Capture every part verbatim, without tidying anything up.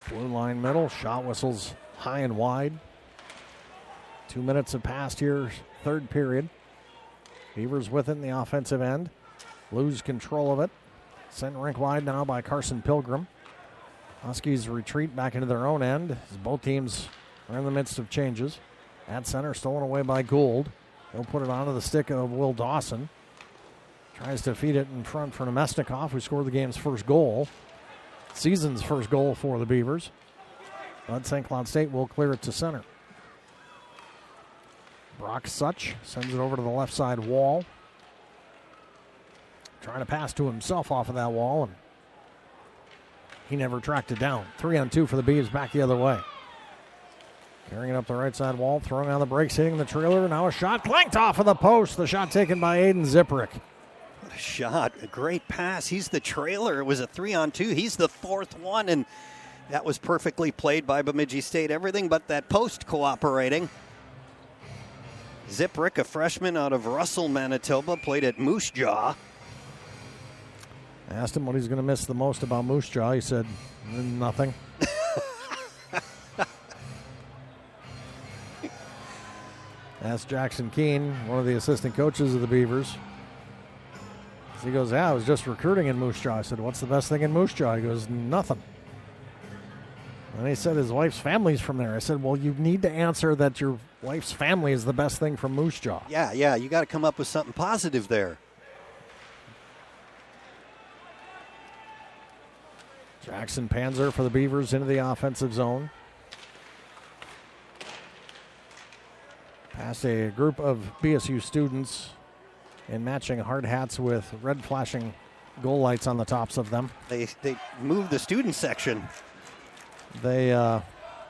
Blue line middle, shot whistles high and wide. Two minutes have passed here, third period. Beavers with it in the offensive end. Lose control of it. Sent rink wide now by Carson Pilgrim. Huskies retreat back into their own end as both teams are in the midst of changes. At center, stolen away by Gould. He'll put it onto the stick of Will Dawson. Tries to feed it in front for Nemesnikov, who scored the game's first goal. Season's first goal for the Beavers. But Saint Cloud State will clear it to center. Brock Such sends it over to the left side wall. Trying to pass to himself off of that wall, and he never tracked it down. Three on two for the Beavs, back the other way. Carrying it up the right side wall, throwing on the brakes, hitting the trailer. Now a shot clanked off of the post. The shot taken by Aiden Ziprick. What a shot. A great pass. He's the trailer. It was a three on two. He's the fourth one, and that was perfectly played by Bemidji State. Everything but that post cooperating. Ziprick, a freshman out of Russell, Manitoba, played at Moose Jaw. I asked him what he's going to miss the most about Moose Jaw. He said, nothing. Asked Jackson Keene, one of the assistant coaches of the Beavers. He goes, yeah, I was just recruiting in Moose Jaw. I said, what's the best thing in Moose Jaw? He goes, nothing. And he said his wife's family's from there. I said, well, you need to answer that your wife's family is the best thing from Moose Jaw. Yeah, yeah, you got to come up with something positive there. Jackson Panzer for the Beavers into the offensive zone. Past a group of B S U students in matching hard hats with red flashing goal lights on the tops of them. They they moved the student section. They uh,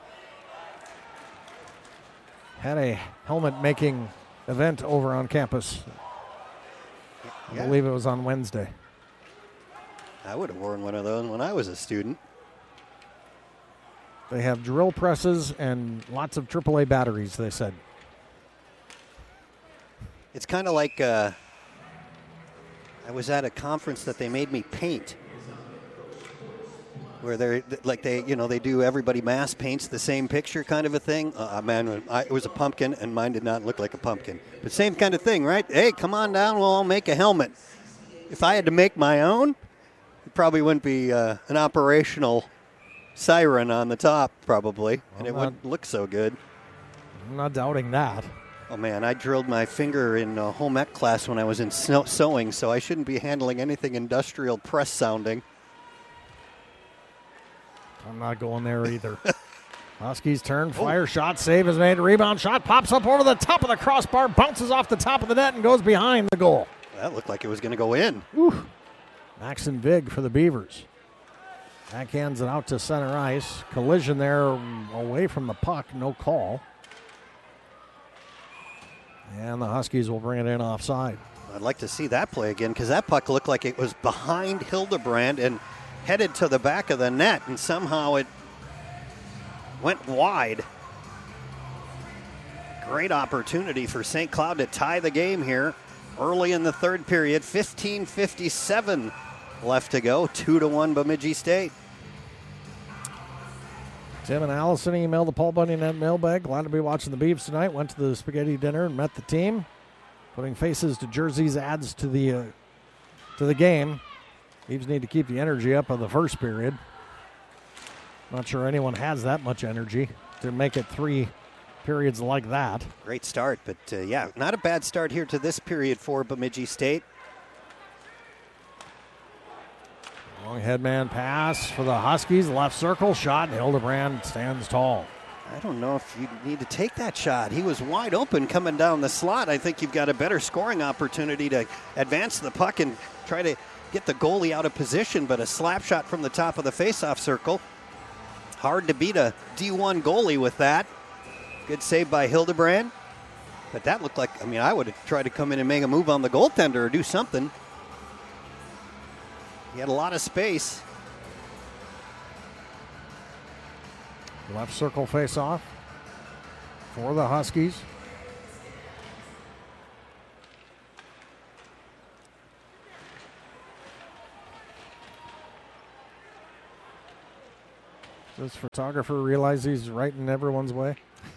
had a helmet-making event over on campus. Yeah. I believe it was on Wednesday. I would have worn one of those when I was a student. They have drill presses and lots of triple A batteries, they said. It's kind of like uh, I was at a conference that they made me paint. Where they're like they, you know, they do everybody mass paints the same picture kind of a thing. Uh, man, I, it was a pumpkin, and mine did not look like a pumpkin. But same kind of thing, right? Hey, come on down, we'll all make a helmet. If I had to make my own, it probably wouldn't be uh, an operational siren on the top, probably, and it wouldn't look so good. I'm not doubting that. Oh, man, I drilled my finger in uh, home ec class when I was in snow- sewing, so I shouldn't be handling anything industrial press sounding. I'm not going there either. Huskies turn, fire, oh. Shot, save is made, rebound shot, pops up over the top of the crossbar, bounces off the top of the net and goes behind the goal. That looked like it was going to go in. Whew. Maxon Vig for the Beavers. Backhands it out to center ice. Collision there away from the puck, no call. And the Huskies will bring it in offside. I'd like to see that play again because that puck looked like it was behind Hildebrand and headed to the back of the net, and somehow it went wide. Great opportunity for Saint Cloud to tie the game here early in the third period. fifteen fifty-seven left to go. Two to one Bemidji State. Tim and Allison emailed the Paul Bunyan at mailbag. Glad to be watching the Beavs tonight. Went to the spaghetti dinner and met the team. Putting faces to jerseys adds to the uh, to the game. Beavs need to keep the energy up of the first period. Not sure anyone has that much energy to make it three periods like that. Great start, but uh, yeah, not a bad start here to this period for Bemidji State. Long headman pass for the Huskies. Left circle shot. Hildebrand stands tall. I don't know if you need to take that shot. He was wide open coming down the slot. I think you've got a better scoring opportunity to advance the puck and try to get the goalie out of position, but a slap shot from the top of the faceoff circle. Hard to beat a D one goalie with that. Good save by Hildebrand. But that looked like, I mean, I would have tried to come in and make a move on the goaltender or do something. He had a lot of space. Left circle face-off for the Huskies. Does photographer realize he's right in everyone's way?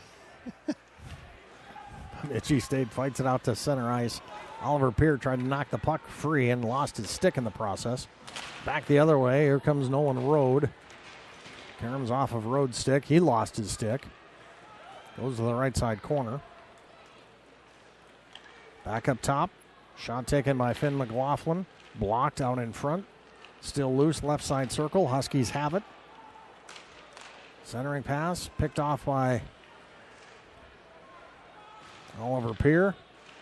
Bemidji State fights it out to center ice. Oliver Peer tried to knock the puck free and lost his stick in the process. Back the other way, here comes Nolan Rode. Karam's off of Rode's stick. He lost his stick. Goes to the right side corner. Back up top. Shot taken by Finn McLaughlin. Blocked out in front. Still loose, left side circle. Huskies have it. Centering pass, picked off by Oliver Peer.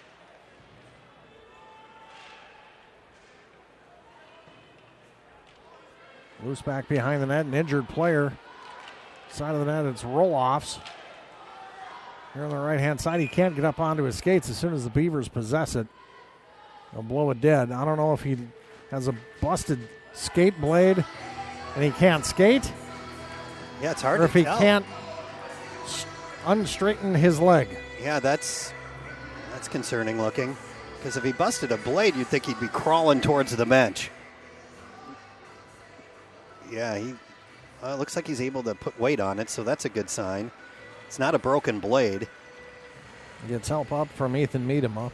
Loose back behind the net, an injured player. Side of the net, it's roll-offs. Here on the right-hand side, he can't get up onto his skates. As soon as the Beavers possess it, they'll blow it dead. I don't know if he has a busted skate blade and he can't skate. Yeah, it's hard or to if he tell. can't unstraighten his leg. Yeah, that's that's concerning looking. Because if he busted a blade, you'd think he'd be crawling towards the bench. Yeah, he uh, looks like he's able to put weight on it, so that's a good sign. It's not a broken blade. Gets help up from Ethan Miedema.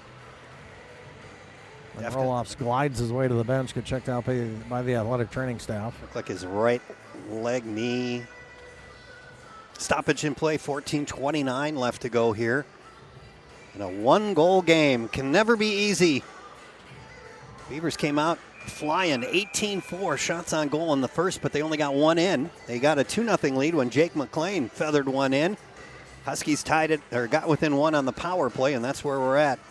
Roloffs glides his way to the bench, get checked out by, by the athletic training staff. Looked like his right leg, knee. Stoppage in play, fourteen twenty-nine left to go here. And a one-goal game can never be easy. Beavers came out flying, eighteen four shots on goal in the first, but they only got one in. They got a two nothing lead when Jake McLean feathered one in. Huskies tied it, or got within one on the power play, and that's where we're at.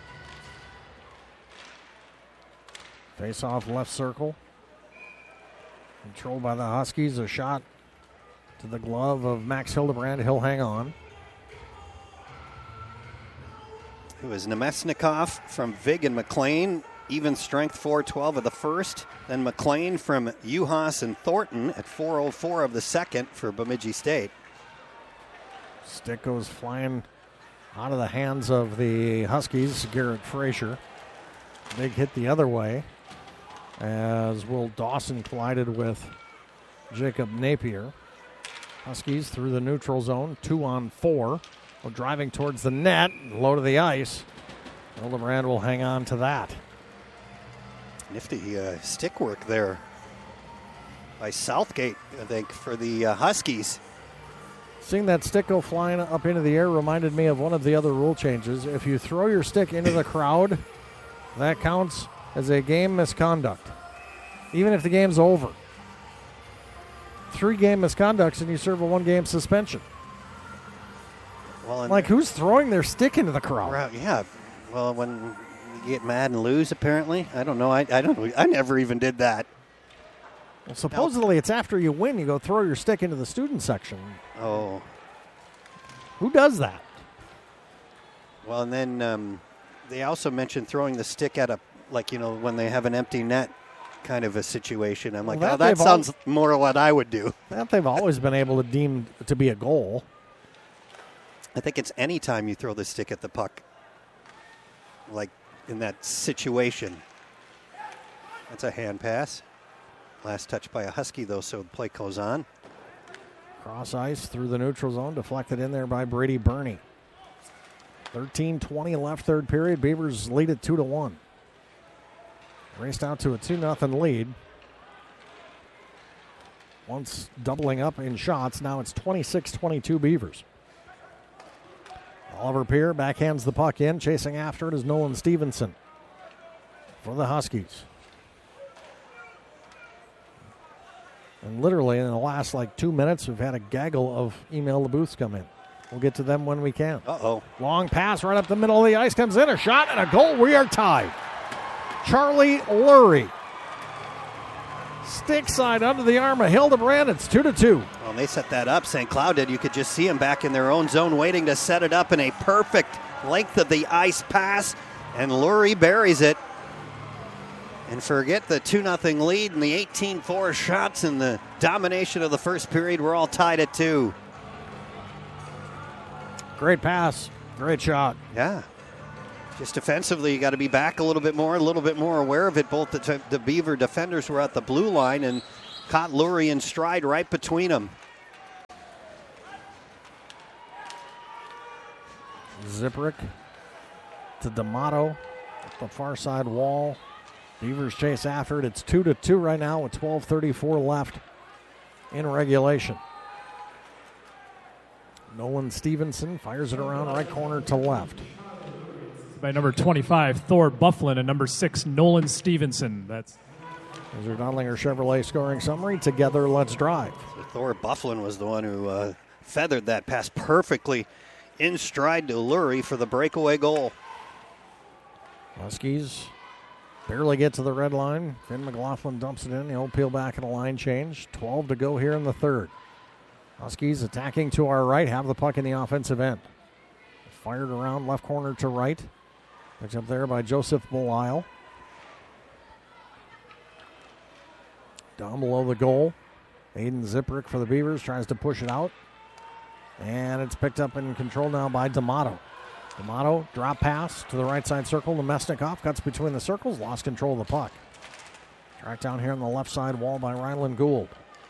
Face off left circle. Controlled by the Huskies. A shot to the glove of Max Hildebrand. He'll hang on. It was Nemesnikov from Vig and McLean. Even strength four twelve of the first. Then McLean from Uhas and Thornton at four oh four of the second for Bemidji State. Stick goes flying out of the hands of the Huskies. Garrett Frazier. Big hit the other way as Will Dawson collided with Jacob Napier. Huskies through the neutral zone, two on four. We're driving towards the net, low to the ice. Hildebrand will hang on to that. Nifty uh, stick work there by Southgate, I think, for the uh, Huskies. Seeing that stick go flying up into the air reminded me of one of the other rule changes. If you throw your stick into the crowd, that counts as a game misconduct, even if the game's over. Three game misconducts and you serve a one game suspension. Well, like, who's throwing their stick into the crowd? Yeah, well, when you get mad and lose, apparently. I don't know. I, I don't. I never even did that. Well, supposedly it's after you win, you go throw your stick into the student section. Oh. Who does that? Well, and then um, they also mentioned throwing the stick at a, like, you know, when they have an empty net kind of a situation. I'm like, well, that oh, that sounds al- more what I would do. That they've always been able to deem to be a goal. I think it's any time you throw the stick at the puck, like in that situation. That's a hand pass. Last touch by a Husky, though, so the play goes on. Cross ice through the neutral zone, deflected in there by Brady Burney. thirteen twenty left third period. Beavers lead it two to one. Raced out to a two nothing lead. Once doubling up in shots, now it's twenty-six twenty-two Beavers. Oliver Peer backhands the puck in. Chasing after it is Nolan Stevenson for the Huskies. And literally in the last like two minutes, we've had a gaggle of email the booths come in. We'll get to them when we can. Uh-oh. Long pass right up the middle of the ice comes in. A shot and a goal. We are tied. Charlie Lurie. Stick side under the arm of Hildebrand. It's two to two. Well, they set that up. Saint Cloud did. You could just see them back in their own zone waiting to set it up in a perfect length of the ice pass. And Lurie buries it. And forget the two nothing lead and the eighteen four shots and the domination of the first period. We're all tied at two. Great pass. Great shot. Yeah. Just defensively, you got to be back a little bit more, a little bit more aware of it. Both the, t- the Beaver defenders were at the blue line and caught Lurie in stride right between them. Ziprick to D'Amato at the far side wall. Beavers chase after it. It's two to two right now with twelve thirty-four left in regulation. Nolan Stevenson fires it around right corner to left. By number twenty-five, Thor Bufflin, and number six, Nolan Stevenson. That's There's your Dondlinger Chevrolet scoring summary. Together, let's drive. So Thor Bufflin was the one who uh, feathered that pass perfectly in stride to Lurie for the breakaway goal. Huskies barely get to the red line. Finn McLaughlin dumps it in. He'll peel back in a line change. twelve to go here in the third. Huskies attacking to our right, have the puck in the offensive end. Fired around left corner to right. Picked up there by Joseph Belisle. Down below the goal, Aiden Ziprick for the Beavers tries to push it out. And it's picked up and controlled now by D'Amato. D'Amato, drop pass to the right side circle. Nemesnikov cuts between the circles, lost control of the puck. Tracked down here on the left side wall by Ryland Gould.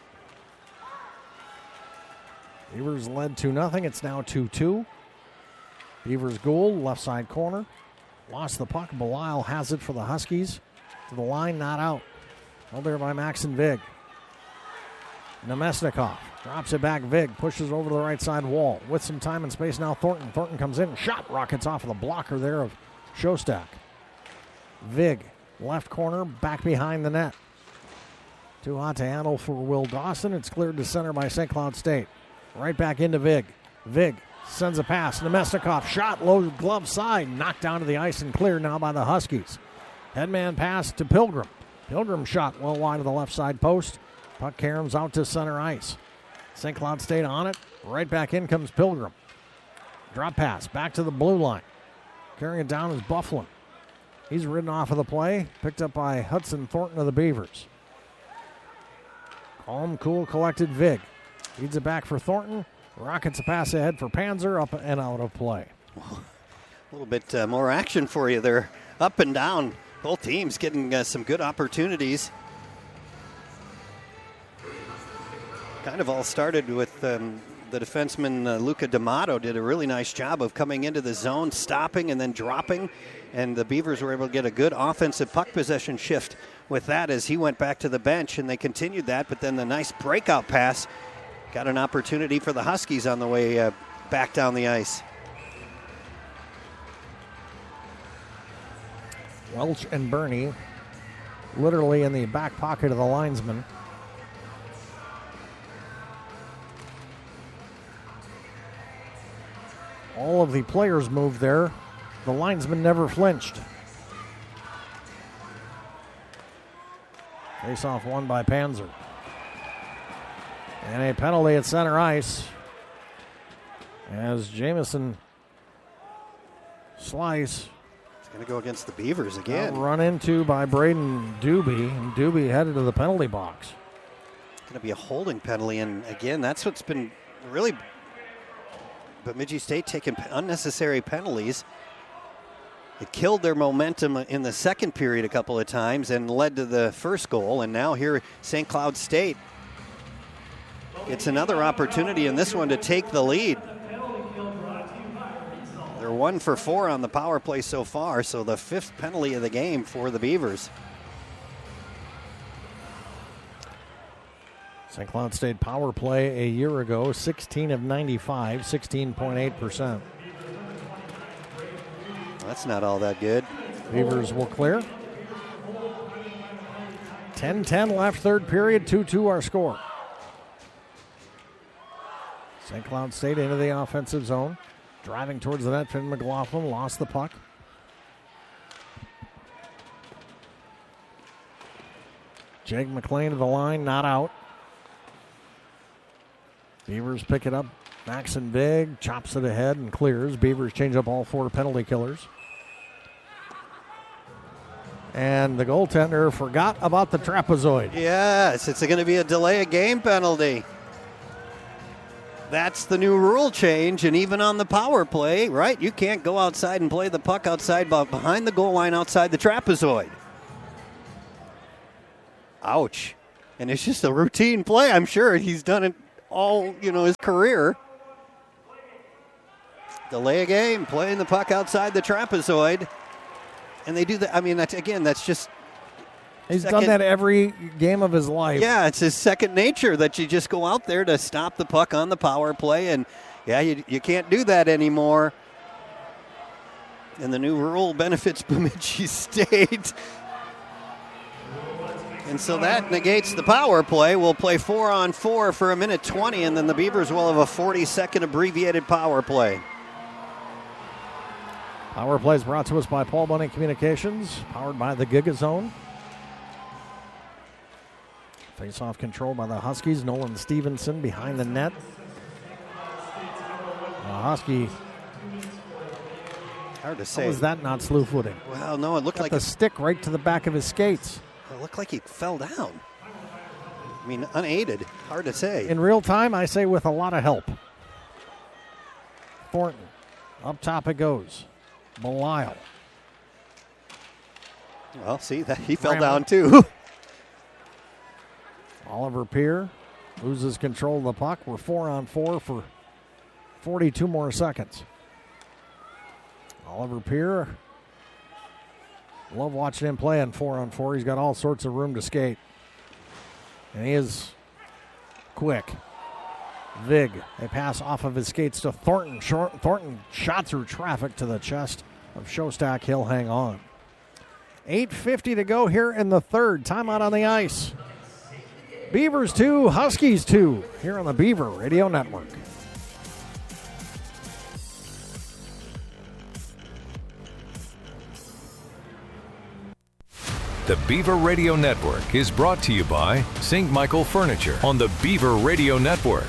Beavers led two nothing. It's now two two. Beavers Gould, left side corner. Lost the puck. Belisle has it for the Huskies. To the line, not out. Held there by Maxon Vig. Nemesnikov drops it back. Vig pushes over to the right side wall. With some time and space now, Thornton. Thornton comes in. Shot rockets off of the blocker there of Shostak. Vig, left corner, back behind the net. Too hot to handle for Will Dawson. It's cleared to center by Saint Cloud State. Right back into Vig. Vig sends a pass. Nemesnikov shot, low glove side. Knocked down to the ice and cleared now by the Huskies. Headman pass to Pilgrim. Pilgrim shot well wide of the left side post. Puck caroms out to center ice. Saint Cloud State on it. Right back in comes Pilgrim. Drop pass back to the blue line. Carrying it down is Bufflin. He's ridden off of the play. Picked up by Hudson Thornton of the Beavers. Calm, cool, collected Vig. Feeds it back for Thornton. Rockets a pass ahead for Panzer, up and out of play. A little bit uh, more action for you there. Up and down. Both teams getting uh, some good opportunities. Kind of all started with um, the defenseman uh, Luca D'Amato did a really nice job of coming into the zone, stopping and then dropping. And the Beavers were able to get a good offensive puck possession shift with that as he went back to the bench, and they continued that. But then the nice breakout pass got an opportunity for the Huskies on the way uh, back down the ice. Welch and Bernie literally in the back pocket of the linesman. All of the players moved there. The linesman never flinched. Face-off won by Panzer. And a penalty at center ice as Jamison Slice It's going to go against the Beavers again. Run into by Braden Doobie, and Doobie headed to the penalty box. It's going to be a holding penalty, and again, that's what's been really Bemidji State taking unnecessary penalties. It killed their momentum in the second period a couple of times and led to the first goal, and now here Saint Cloud State gets another opportunity in this one to take the lead. They're one for four on the power play so far, so the fifth penalty of the game for the Beavers. Saint Cloud State power play a year ago, sixteen of ninety-five, sixteen point eight percent. That's not all that good. Beavers will clear. ten ten left, third period, two two our score. Saint Cloud State into the offensive zone. Driving towards the net, Finn McLaughlin lost the puck. Jake McLean to the line, not out. Beavers pick it up. Maxon Vig chops it ahead and clears. Beavers change up all four penalty killers. And the goaltender forgot about the trapezoid. Yes, it's going to be a delay of game penalty. That's the new rule change, and even on the power play, right, you can't go outside and play the puck outside behind the goal line outside the trapezoid. Ouch. And it's just a routine play. I'm sure he's done it all, you know, his career. Delay a game, playing the puck outside the trapezoid. And they do that. I mean, that's again, that's just. He's second, done that every game of his life. Yeah, it's his second nature that you just go out there to stop the puck on the power play. And, yeah, you, you can't do that anymore. And the new rule benefits Bemidji State. And so that negates the power play. We'll play four on four for a minute twenty, and then the Beavers will have a forty-second abbreviated power play. Power play is brought to us by Paul Bunning Communications, powered by the Giga Zone. Face-off control by the Huskies. Nolan Stevenson behind the net. The Husky. Hard to say. How was that not slew footing? Well, no, it looked Got like the it, stick right to the back of his skates. it looked like he fell down. I mean, unaided. Hard to say. In real time, I say with a lot of help. Thornton. Up top it goes. Belisle. Well, see, that he fell Bramble. down too. Oliver Peer loses control of the puck. We're four on four for forty-two more seconds. Oliver Peer. Love watching him play on four on four. He's got all sorts of room to skate. And he is quick. Vig, a pass off of his skates to Thornton. Short, Thornton shot through traffic to the chest of Shostak. He'll hang on. eight fifty to go here in the third. Timeout on the ice. Beavers two, Huskies two, here on the Beaver Radio Network. The Beaver Radio Network is brought to you by Saint Michael Furniture on the Beaver Radio Network.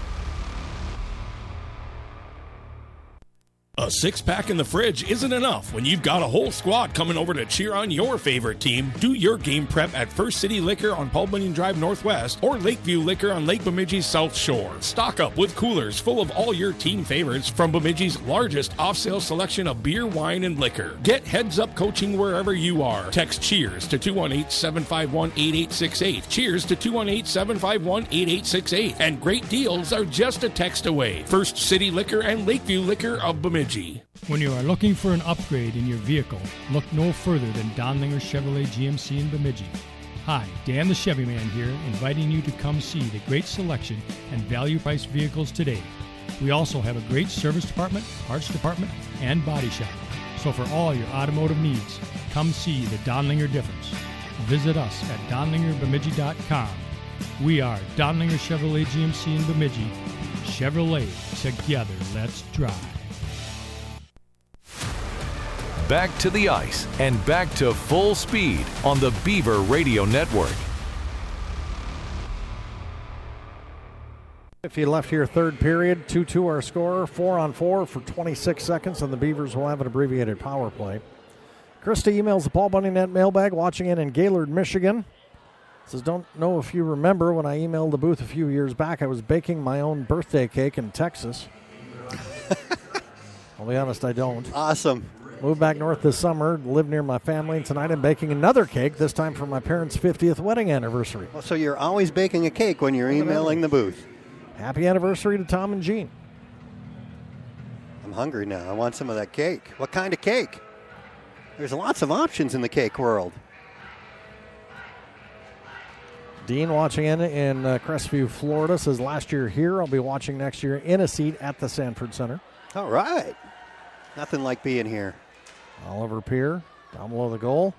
A six-pack in the fridge isn't enough when you've got a whole squad coming over to cheer on your favorite team. Do your game prep at First City Liquor on Paul Bunyan Drive Northwest or Lakeview Liquor on Lake Bemidji's South Shore. Stock up with coolers full of all your team favorites from Bemidji's largest off-sale selection of beer, wine, and liquor. Get heads-up coaching wherever you are. Text CHEERS to two one eight, seven five one, eight eight six eight. Cheers to two one eight, seven five one, eight eight six eight. And great deals are just a text away. First City Liquor and Lakeview Liquor of Bemidji. When you are looking for an upgrade in your vehicle, look no further than Donlinger Chevrolet G M C in Bemidji. Hi, Dan the Chevy Man here, inviting you to come see the great selection and value-priced vehicles today. We also have a great service department, parts department, and body shop. So for all your automotive needs, come see the Donlinger difference. Visit us at donlinger bemidji dot com. We are Donlinger Chevrolet G M C in Bemidji. Chevrolet, together, let's drive. Back to the ice and back to full speed on the Beaver Radio Network. If you left here third period, two two our score, four on four for twenty-six seconds, and the Beavers will have an abbreviated power play. Krista emails the Paul Bunyan Net mailbag, watching in in Gaylord, Michigan. Says, don't know if you remember when I emailed the booth a few years back, I was baking my own birthday cake in Texas. I'll be honest, I don't. Awesome. Moved back north this summer, live near my family, and tonight I'm baking another cake, this time for my parents' fiftieth wedding anniversary. Well, so you're always baking a cake when you're emailing the booth. Happy anniversary to Tom and Jean. I'm hungry now. I want some of that cake. What kind of cake? There's lots of options in the cake world. Dean watching in in uh, Crestview, Florida, says last year here, I'll be watching next year in a seat at the Sanford Center. All right. Nothing like being here. Oliver Peer down below the goal.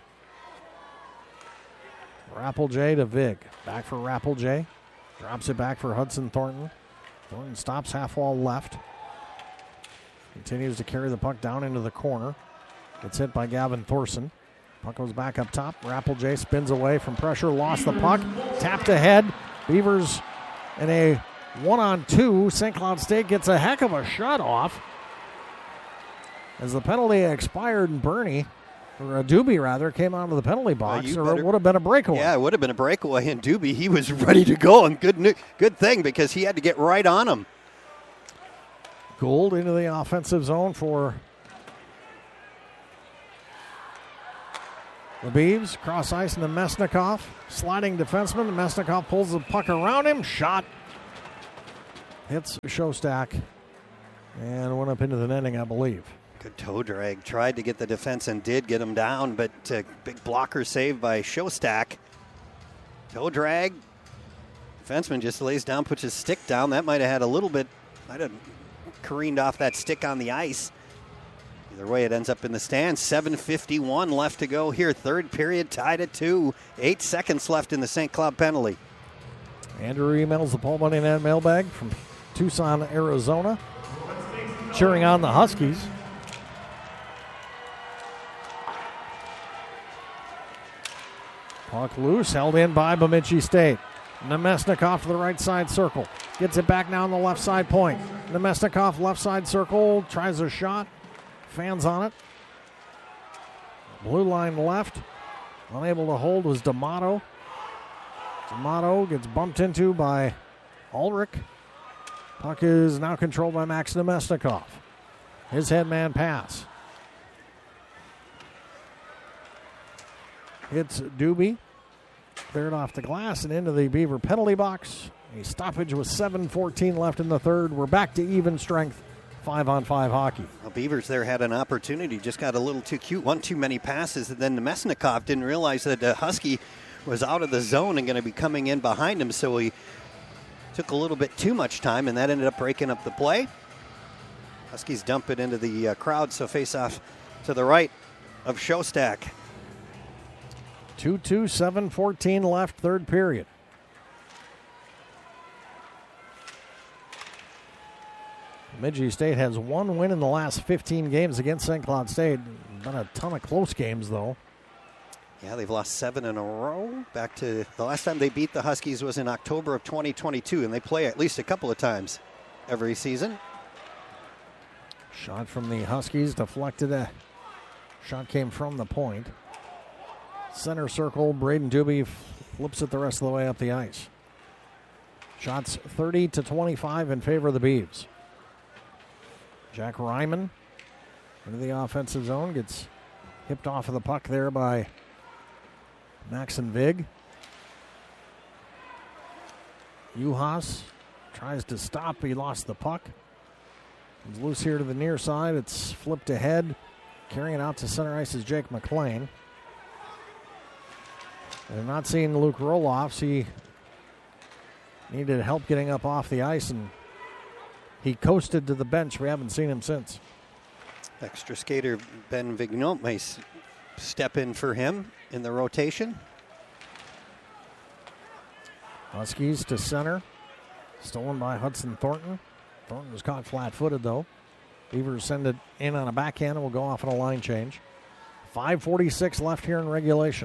Rappelj to Vig. Back for Rappelj. Drops it back for Hudson Thornton. Thornton stops half wall left. Continues to carry the puck down into the corner. Gets hit by Gavin Thorson. Puck goes back up top. Rappelj spins away from pressure. Lost the puck. Tapped ahead. Beavers in a one-on-two. Saint Cloud State gets a heck of a shot off. As the penalty expired, and Bernie, or uh, Doobie rather, came out of the penalty box, uh, or better, it would have been a breakaway. Yeah, it would have been a breakaway, and Doobie, he was ready to go, and good new, good thing, because he had to get right on him. Gould into the offensive zone for the Beavs. Cross ice into Mesnikov. Sliding defenseman. Mesnikov pulls the puck around him. Shot. Hits Shostak. and went up into the netting, I believe. Good toe drag. Tried to get the defense and did get him down, but uh, big blocker save by Shostak. Toe drag. Defenseman just lays down, puts his stick down. That might have had a little bit, might have careened off that stick on the ice. Either way, it ends up in the stands. seven fifty-one left to go here. Third period, tied at two. Eight seconds left in the Saint Cloud penalty. Andrew emails the Paul Bunyan Ad mailbag from Tucson, Arizona, cheering on the Huskies. Puck loose, held in by Bemidji State. Nemesnikov to the right side circle. Gets it back now on the left side point. Nemesnikov left side circle, tries a shot. Fans on it. Blue line left. Unable to hold was D'Amato. D'Amato gets bumped into by Ulrich. Puck is now controlled by Max Nemesnikov. His headman pass. Hits Doobie. Cleared off the glass and into the Beaver penalty box. A stoppage with seven fourteen left in the third. We're back to even strength. Five-on-five hockey. Well, Beavers there had an opportunity, just got a little too cute. One too many passes, and then Nemesnikov didn't realize that the Husky was out of the zone and going to be coming in behind him, so he took a little bit too much time, and that ended up breaking up the play. Huskies dump it into the uh, crowd, so face off to the right of Shostak. two two, seven fourteen left, third period. Bemidji State has one win in the last fifteen games against Saint Cloud State. Been a ton of close games, though. Yeah, they've lost seven in a row. Back to the last time they beat the Huskies was in October of twenty twenty-two, and they play at least a couple of times every season. Shot from the Huskies, deflected. A shot came from the point. Center circle, Braden Doobie flips it the rest of the way up the ice. Shots thirty to twenty-five in favor of the Beavs. Jack Ryman into the offensive zone, gets hipped off of the puck there by Maxon Vig. Juhas tries to stop, he lost the puck. He's loose here to the near side, it's flipped ahead. Carrying it out to center ice is Jake McLean. They're not seeing Luke Roloffs. He needed help getting up off the ice, and he coasted to the bench. We haven't seen him since. Extra skater Ben Vigneault may s- step in for him in the rotation. Huskies to center. Stolen by Hudson Thornton. Thornton was caught flat-footed, though. Beavers send it in on a backhand and will go off on a line change. five forty-six left here in regulation.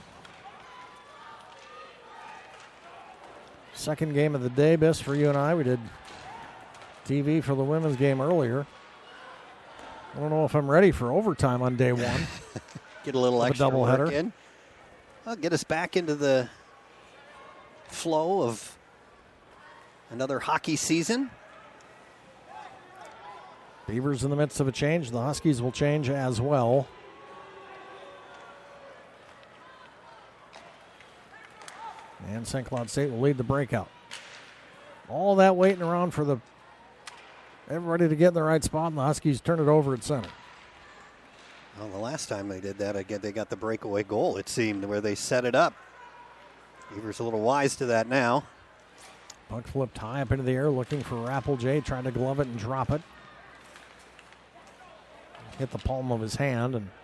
Second game of the day, Biss, for you and I. We did T V for the women's game earlier. I don't know if I'm ready for overtime on day one. Get a little Of a extra doubleheader. work in. Well, get us back into the flow of another hockey season. Beavers in the midst of a change. The Huskies will change as well. And Saint Cloud State will lead the breakout. All that waiting around for the everybody to get in the right spot, and the Huskies turn it over at center. Well, the last time they did that, again, they got the breakaway goal, it seemed, where they set it up. Beavers a little wise to that now. Puck flipped high up into the air, looking for Rappelj, trying to glove it and drop it. Hit the palm of his hand, and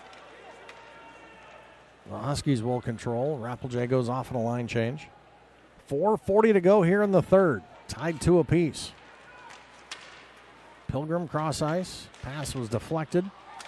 the Huskies will control. Rappelj goes off on a line change. four forty to go here in the third. Tied two apiece. Pilgrim cross ice. Pass was deflected.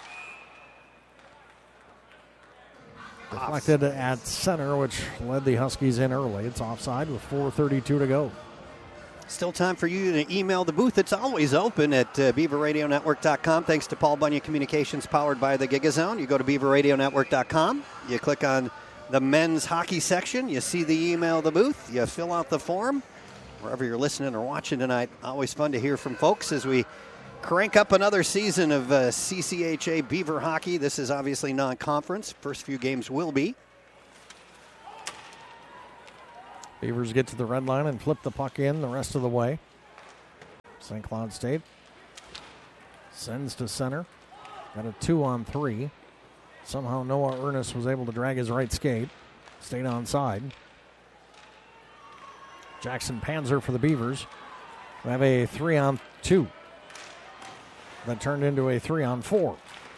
Deflected at center, which led the Huskies in early. It's offside with four thirty-two to go. Still time for you to email the booth. It's always open at uh, beaver radio network dot com. Thanks to Paul Bunyan Communications, powered by the Gigazone. You go to beaver radio network dot com. You click on the men's hockey section. You see the email the booth. You fill out the form. Wherever you're listening or watching tonight, always fun to hear from folks as we crank up another season of uh, C C H A Beaver hockey. This is obviously non-conference. First few games will be. Beavers get to the red line and flip the puck in the rest of the way. Saint Cloud State Sends to center. Got a two on three. Somehow Noah Ernest was able to drag his right skate. Stayed onside. Jackson Panzer for the Beavers. We have a three on two. That turned into a three on four.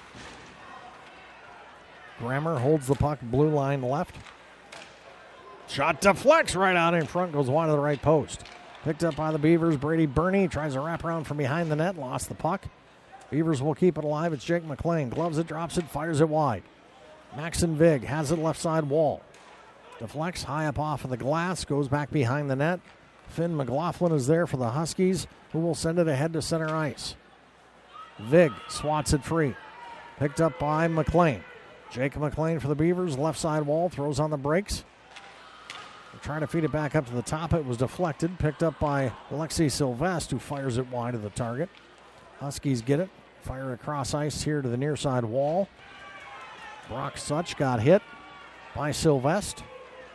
Grammer holds the puck, blue line left. Shot deflects right out in front, goes wide to the right post. Picked up by the Beavers. Brady Burney tries to wrap around from behind the net, lost the puck. Beavers will keep it alive. It's Jake McLean. Gloves it, drops it, fires it wide. Maxon Vig has it left side wall. Deflects high up off of the glass, goes back behind the net. Finn McLaughlin is there for the Huskies, who will send it ahead to center ice. Vig swats it free. Picked up by McLean. Jake McLean for the Beavers, left side wall, throws on the brakes. They're trying to feed it back up to the top. It was deflected, picked up by Alexi Sylvestre, who fires it wide of the target. Huskies get it, fire across ice here to the near side wall. Brock Such got hit by Sylvestre.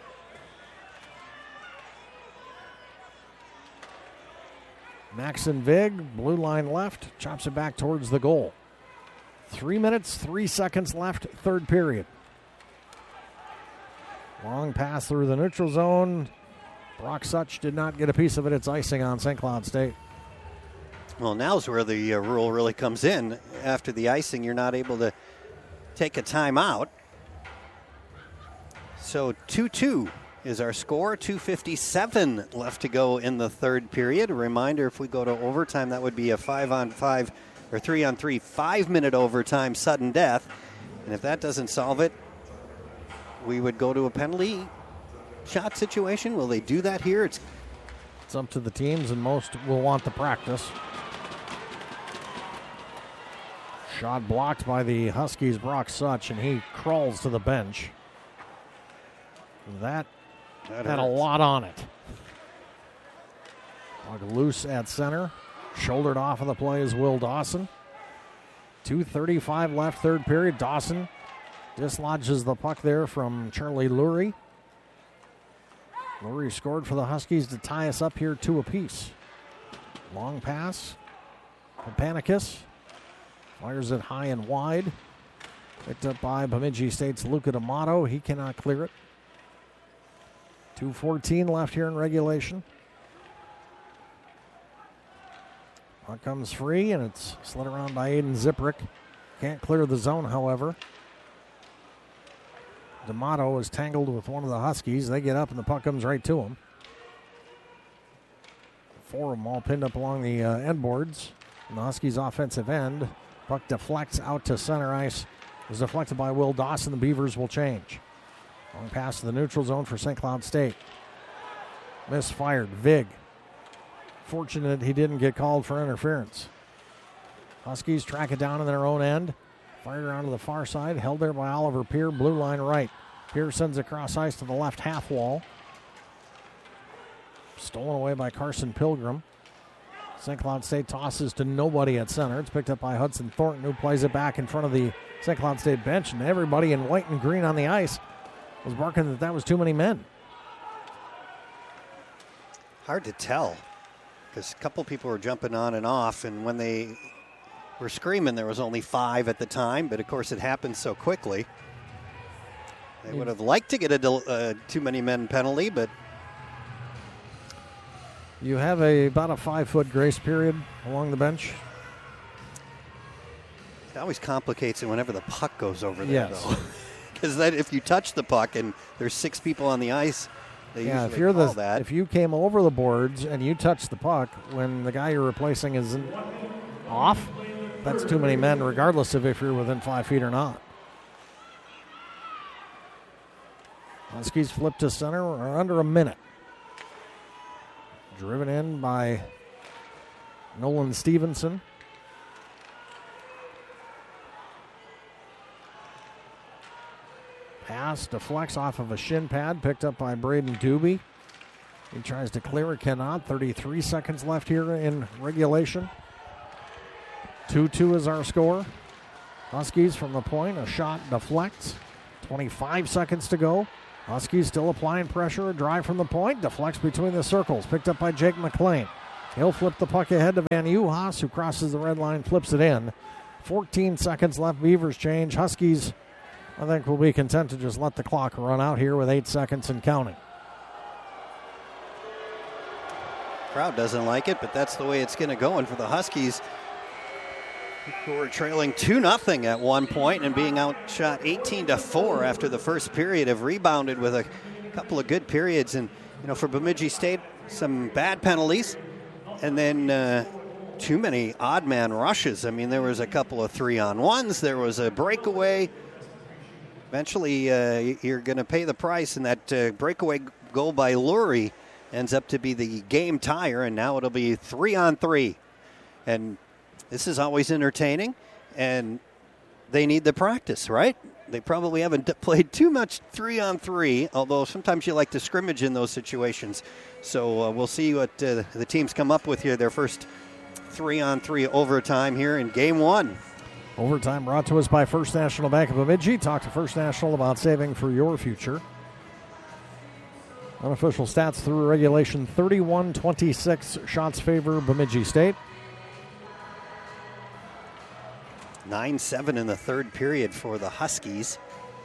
Maxon Vig, blue line left, chops it back towards the goal. Three minutes, three seconds left, third period. Long pass through the neutral zone. Brock Such did not get a piece of it. It's icing on Saint Cloud State. Well, now's where the uh, rule really comes in. After the icing, you're not able to take a timeout. So two two is our score. two fifty-seven left to go in the third period. A reminder, if we go to overtime, that would be a five on five or three on three, five-minute overtime sudden death. And if that doesn't solve it, we would go to a penalty shot situation. Will they do that here? It's, it's up to the teams, and most will want the practice. Shot blocked by the Huskies' Brock Such, and he crawls to the bench. That, that had hurts. A lot on it. Puck loose at center. Shouldered off of the play is Will Dawson. two thirty-five left, third period. Dawson dislodges the puck there from Charlie Lurie. Lurie scored for the Huskies to tie us up here two apiece. Long pass. Papanicus fires it high and wide. Picked up by Bemidji State's Luca D'Amato. He cannot clear it. two fourteen left here in regulation. Puck comes free, and it's slid around by Aiden Ziprick. Can't clear the zone, however. D'Amato is tangled with one of the Huskies. They get up, and the puck comes right to him. Four of them all pinned up along the uh, end boards. And the Huskies' offensive end. Puck deflects out to center ice. It was deflected by Will Dawson. The Beavers will change. Long pass to the neutral zone for Saint Cloud State. Misfired. Vig. Fortunate he didn't get called for interference. Huskies track it down in their own end. Fired around to the far side. Held there by Oliver Peer. Blue line right. Peer sends across ice to the left half wall. Stolen away by Carson Pilgrim. Saint Cloud State tosses to nobody at center. It's picked up by Hudson Thornton, who plays it back in front of the Saint Cloud State bench. And everybody in white and green on the ice was barking that that was too many men. Hard to tell, because a couple people were jumping on and off, and when they were screaming, there was only five at the time, but of course it happened so quickly. They would have liked to get a uh, too many men penalty, but you have a about a five-foot grace period along the bench. It always complicates it whenever the puck goes over there, yes. though. Because that if you touch the puck and there's six people on the ice, they yeah, usually if you're call the that. if you came over the boards and you touch the puck when the guy you're replacing is in, off, that's too many men, regardless of if you're within five feet or not. Huskies flip to center. We're under a minute. Driven in by Nolan Stevenson. Pass deflects off of a shin pad, picked up by Braden Doobie. He tries to clear it, cannot. thirty-three seconds left here in regulation. two two is our score. Huskies from the point, a shot deflects. twenty-five seconds to go. Huskies still applying pressure. A drive from the point. Deflects between the circles. Picked up by Jake McLean. He'll flip the puck ahead to Van Uhas, who crosses the red line, flips it in. fourteen seconds left. Beavers change. Huskies, I think, will be content to just let the clock run out here with eight seconds and counting. Crowd doesn't like it, but that's the way it's going to go. And for the Huskies, who were trailing two nothing at one point and being outshot eighteen to four after the first period, have rebounded with a couple of good periods. And, you know, for Bemidji State, some bad penalties and then uh, too many odd man rushes. I mean, there was a couple of three on ones. There was a breakaway. Eventually, uh, you're going to pay the price, and that uh, breakaway goal by Lurie ends up to be the game tire, and now it'll be three on three. And this is always entertaining, and they need the practice, right? They probably haven't d- played too much three on three, although sometimes you like to scrimmage in those situations. So uh, we'll see what uh, the teams come up with here, their first three on three overtime here in game one. Overtime brought to us by First National Bank of Bemidji. Talk to First National about saving for your future. Unofficial stats through regulation, thirty-one twenty-six shots favor Bemidji State. nine seven in the third period for the Huskies.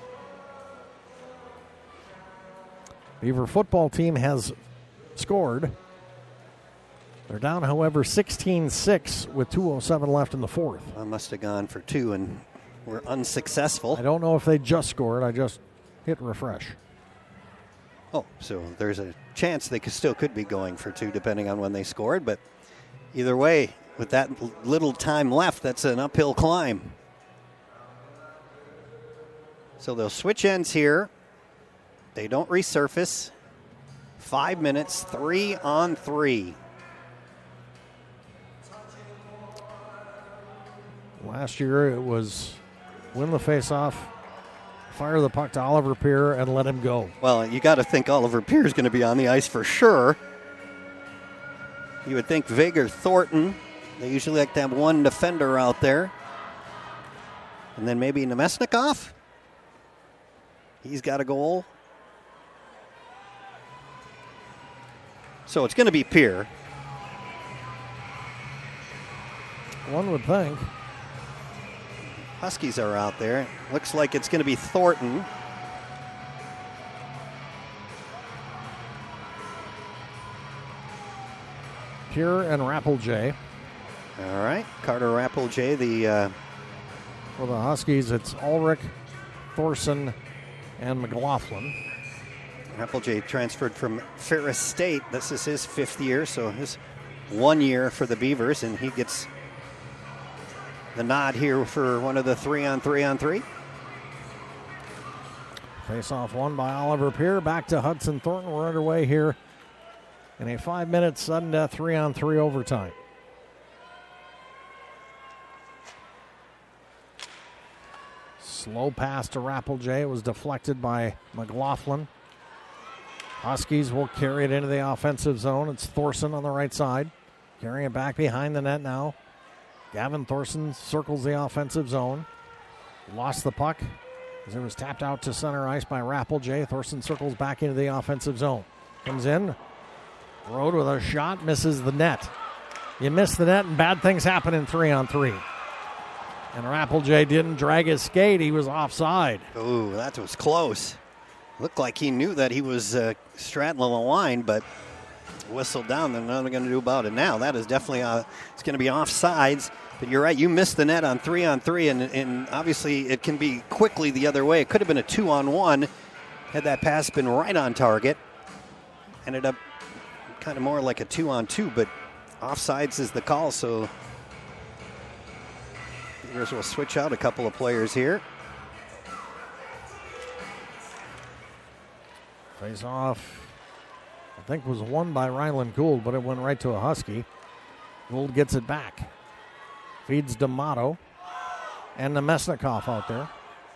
Beaver football team has scored. They're down, however, sixteen six with two oh seven left in the fourth. I must have gone for two and were unsuccessful. I don't know if they just scored. I just hit refresh. Oh, so there's a chance they could, still could be going for two depending on when they scored. But either way, with that little time left, that's an uphill climb. So they'll switch ends here. They don't resurface. Five minutes, three on three. Last year it was win the faceoff, fire the puck to Oliver Peer, and let him go. Well, you got to think Oliver Peer is going to be on the ice for sure. You would think Vager Thornton. They usually like to have one defender out there. And then maybe Nemesnikov. He's got a goal. So it's going to be Peer. One would think. Huskies are out there. Looks like it's going to be Thornton. Peer and Rappeljay. All right. Carter Rappeljay, the... Uh, For the Huskies, it's Ulrich, Thorson, and McLaughlin. Rappeljay transferred from Ferris State. This is his fifth year, so his one year for the Beavers, and he gets the nod here for one of the three on three on three. Face-off won by Oliver Peer. Back to Hudson Thornton. We're underway here in a five-minute sudden death three on three overtime. Slow pass to Rappeljay. It was deflected by McLaughlin. Huskies will carry it into the offensive zone. It's Thorson on the right side. Carrying it back behind the net now. Gavin Thorson circles the offensive zone. Lost the puck as it was tapped out to center ice by Rappeljay. Thorson circles back into the offensive zone. Comes in. Rode with a shot. Misses the net. You miss the net and bad things happen in three on three. And Rappeljay didn't drag his skate. He was offside. Ooh, that was close. Looked like he knew that he was uh, straddling the line, but whistled down. There's nothing going to do about it now. That is definitely uh, it's going to be offsides. But you're right. You missed the net on three on three, and, and obviously it can be quickly the other way. It could have been a two on one had that pass been right on target. Ended up kind of more like a two on two, but offsides is the call. So Beavers will switch out a couple of players here. Face off, I think, was won by Ryland Gould, but it went right to a Husky. Gould gets it back. Feeds D'Amato and Nemesnikov out there.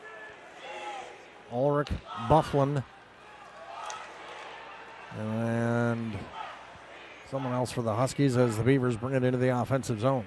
Ulrich, Bufflin, and someone else for the Huskies as the Beavers bring it into the offensive zone.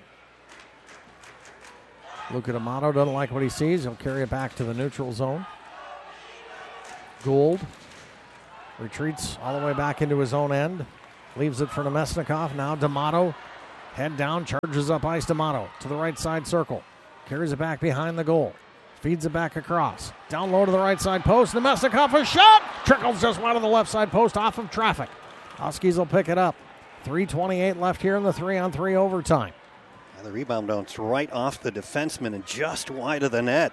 Luca D'Amato doesn't like what he sees. He'll carry it back to the neutral zone. Gould retreats all the way back into his own end. Leaves it for Nemesnikov. Now D'Amato. Head down, charges up ice. D'Amato to the right side circle. Carries it back behind the goal. Feeds it back across. Down low to the right side post. Nemesnikov, a shot! Trickles just wide of the left side post off of traffic. Huskies will pick it up. three twenty-eight left here in the three-on-three overtime. And the rebound bounced right off the defenseman and just wide of the net.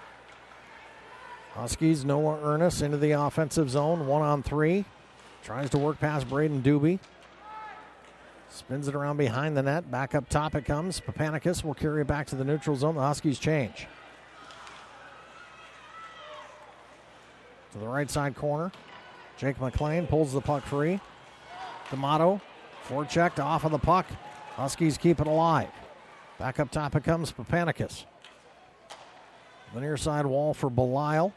Huskies, Noah Ernest into the offensive zone. One on three. Tries to work past Braden Doobie. Spins it around behind the net. Back up top it comes. Papanicus will carry it back to the neutral zone. The Huskies change. To the right side corner. Jake McLean pulls the puck free. D'Amato, forechecked off of the puck. Huskies keep it alive. Back up top it comes Papanicus. The near side wall for Belisle.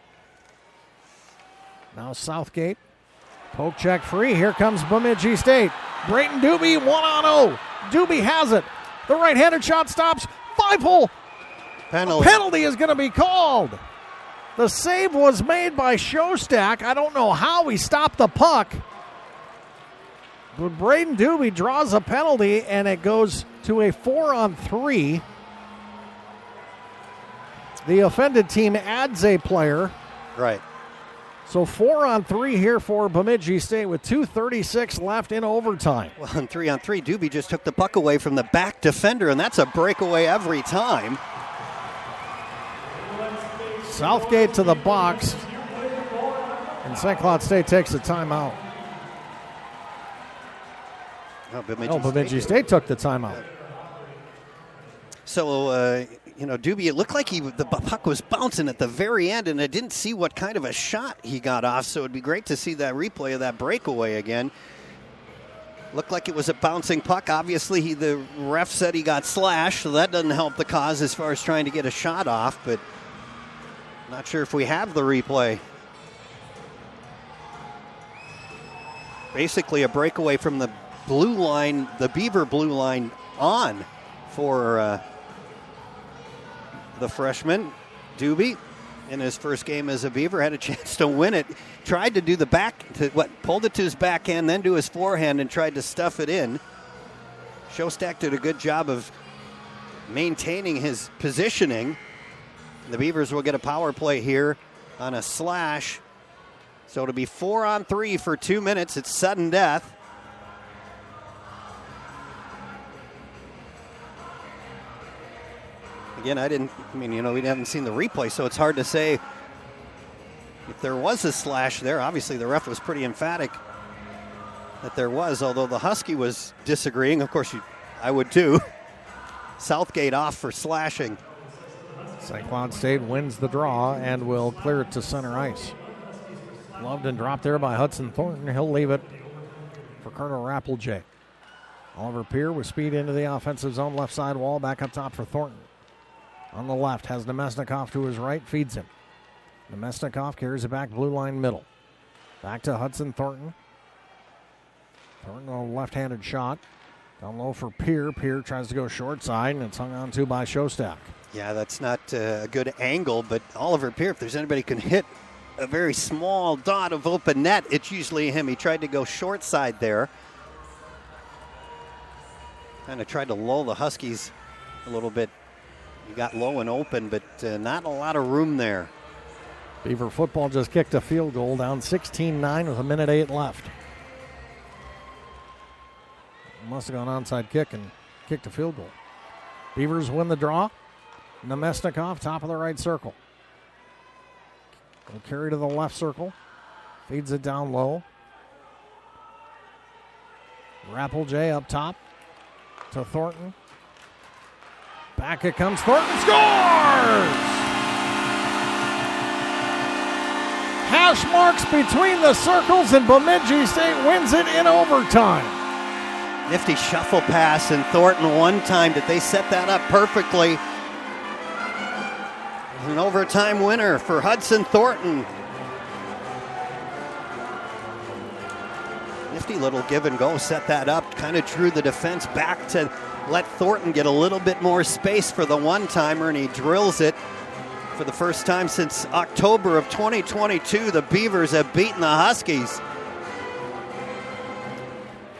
Now Southgate. Poke check free. Here comes Bemidji State. Brayton Doobie, one on oh. Doobie has it. The right-handed shot stops. Five-hole. Penalty. Penalty is going to be called. The save was made by Shostak. I don't know how he stopped the puck. But Braden Doobie draws a penalty, and it goes to a four on three. The offended team adds a player. Right. So four on three here for Bemidji State with two thirty-six left in overtime. Well, in three on three, Doobie just took the puck away from the back defender, and that's a breakaway every time. Southgate to the box, and Saint Cloud State takes a timeout. Oh, Bemidji, No, Bemidji State. State took the timeout. So, uh, you know, Doobie, it looked like he the puck was bouncing at the very end, and I didn't see what kind of a shot he got off, so it would be great to see that replay of that breakaway again. Looked like it was a bouncing puck. Obviously, he, the ref said he got slashed, so that doesn't help the cause as far as trying to get a shot off, but not sure if we have the replay. Basically, a breakaway from the blue line, the Beaver blue line on for uh, the freshman. Doobie, in his first game as a Beaver, had a chance to win it. Tried to do the back, to what, pulled it to his backhand, then to his forehand and tried to stuff it in. Shostak did a good job of maintaining his positioning. The Beavers will get a power play here on a slash. So it'll be four on three for two minutes. It's sudden death. Again, I didn't, I mean, you know, we haven't seen the replay, so it's hard to say if there was a slash there. Obviously, the ref was pretty emphatic that there was, although the Husky was disagreeing. Of course, you, I would too. Southgate off for slashing. Saint Cloud State wins the draw and will clear it to center ice. Loved and dropped there by Hudson Thornton. He'll leave it for Colonel Rappeljay. Oliver Peer with speed into the offensive zone, left side wall, back up top for Thornton. On the left, has Nemesnikov to his right, feeds him. Nemesnikov carries it back, blue line middle. Back to Hudson Thornton. Thornton on a left-handed shot. Down low for Peer. Peer tries to go short side, and it's hung on to by Shostak. Yeah, that's not uh, a good angle, but Oliver Peer, if there's anybody who can hit a very small dot of open net, it's usually him. He tried to go short side there. Kind of tried to lull the Huskies a little bit. He got low and open, but uh, not a lot of room there. Beaver football just kicked a field goal, down sixteen nine with a minute eight left. Must have gone onside kick and kicked a field goal. Beavers win the draw. Nemesnikov, top of the right circle. Will carry to the left circle. Feeds it down low. Rappeljay up top to Thornton. Back it comes. Thornton scores! Hash marks between the circles, and Bemidji State wins it in overtime. Nifty shuffle pass, and Thornton one time. Did they set that up perfectly? An overtime winner for Hudson Thornton. Nifty little give and go, set that up, kind of drew the defense back to let Thornton get a little bit more space for the one-timer, and he drills it for the first time since October of twenty twenty-two. The Beavers have beaten the Huskies.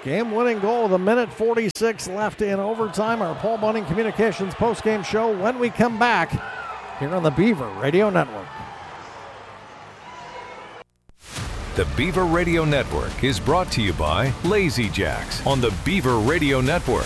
Game-winning goal with a minute forty-six left in overtime. Our Paul Bunning Communications postgame show when we come back here on the Beaver Radio Network. The Beaver Radio Network is brought to you by Lazy Jacks on the Beaver Radio Network.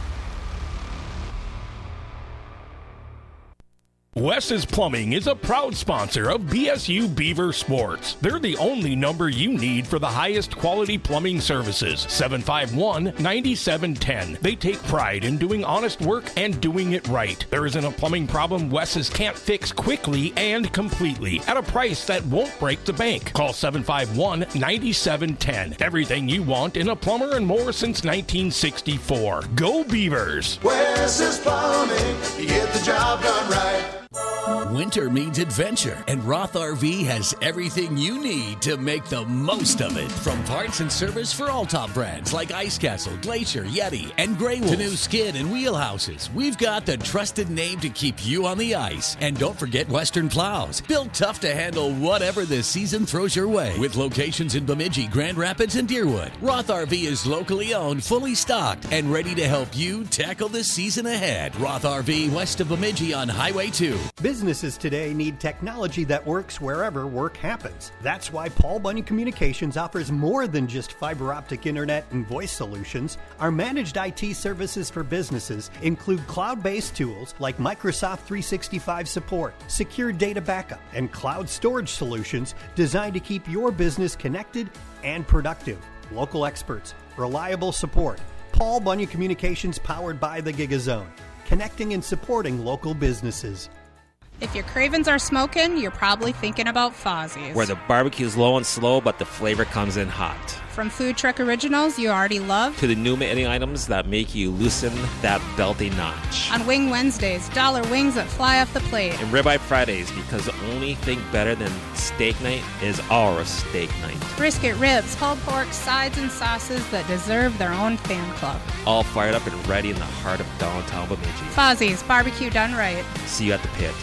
Wes's Plumbing is a proud sponsor of B S U Beaver Sports. They're the only number you need for the highest quality plumbing services. seven five one, nine seven one zero. They take pride in doing honest work and doing it right. There isn't a plumbing problem Wes's can't fix quickly and completely at a price that won't break the bank. Call seven five one, nine seven one zero. Everything you want in a plumber and more since nineteen sixty-four. Go Beavers! Wes's Plumbing, you get the job done right. Winter means adventure, and Roth R V has everything you need to make the most of it. From parts and service for all top brands like Ice Castle, Glacier, Yeti, and Grey Wolf, to new skid and wheelhouses, we've got the trusted name to keep you on the ice. And don't forget Western Plows, built tough to handle whatever the season throws your way. With locations in Bemidji, Grand Rapids, and Deerwood, Roth R V is locally owned, fully stocked, and ready to help you tackle the season ahead. Roth R V west of Bemidji on Highway two. Businesses today need technology that works wherever work happens. That's why Paul Bunyan Communications offers more than just fiber optic internet and voice solutions. Our managed I T services for businesses include cloud-based tools like Microsoft three sixty-five support, secure data backup, and cloud storage solutions designed to keep your business connected and productive. Local experts, reliable support. Paul Bunyan Communications, powered by the GigaZone, connecting and supporting local businesses. If your cravings are smoking, you're probably thinking about Fozzie's, where the barbecue is low and slow, but the flavor comes in hot. From food truck originals you already love, to the new menu items that make you loosen that belty notch. On Wing Wednesdays, dollar wings that fly off the plate. And Ribeye Fridays, because the only thing better than steak night is our steak night. Brisket, ribs, pulled pork, sides, and sauces that deserve their own fan club. All fired up and ready in the heart of downtown Bemidji. Fozzie's, barbecue done right. See you at the pit.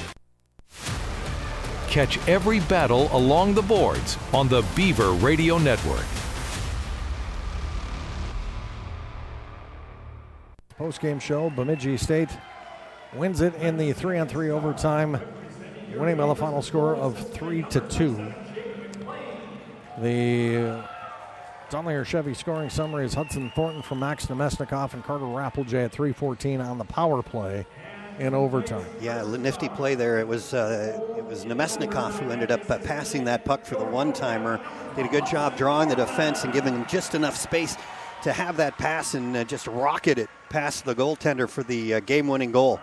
Catch every battle along the boards on the Beaver Radio Network. Post-game show, Bemidji State wins it in the three on three overtime, winning by the final score of three to two. The Dunleer Chevy scoring summary is Hudson Thornton from Max Nemesnikoff and Carter Rappeljay at three fourteen on the power play in overtime. Yeah, nifty play there. It was uh, it was Nemesnikoff who ended up uh, passing that puck for the one-timer. Did a good job drawing the defense and giving him just enough space to have that pass and uh, just rocket it past the goaltender for the uh, game-winning goal.